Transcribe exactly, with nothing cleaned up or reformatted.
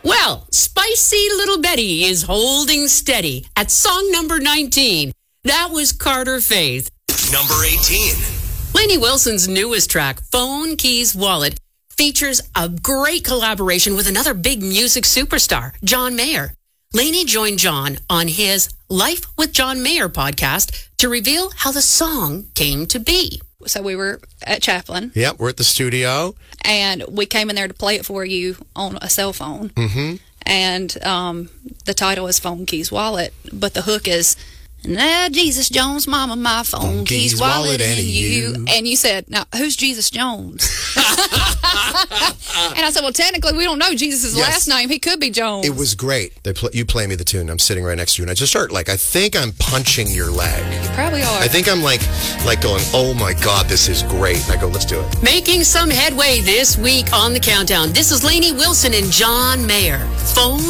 Well, Spicy Little Betty is holding steady at song number nineteen. That was Carter Faith. Number eighteen. Lainey Wilson's newest track, Phone Keys Wallet, features a great collaboration with another big music superstar, John Mayer. Lainey joined John on his Life with John Mayer podcast to reveal how the song came to be. So we were at Chaplin. Yep, we're at the studio. And we came in there to play it for you on a cell phone. Mm-hmm. And um, the title is Phone Keys Wallet, but the hook is, now Jesus Jones, mama, my phone, phone keys, keys wallet, wallet and, and you. you. And you said, now, who's Jesus Jones? And I said, well, technically, we don't know Jesus' yes. last name. He could be Jones. It was great. They pl- you play me the tune. I'm sitting right next to you, and I just start, like, I think I'm punching your leg. You probably are. I think I'm, like, like going, oh, my God, this is great. And I go, let's do it. Making some headway this week on The Countdown. This is Lainey Wilson and John Mayer. Phone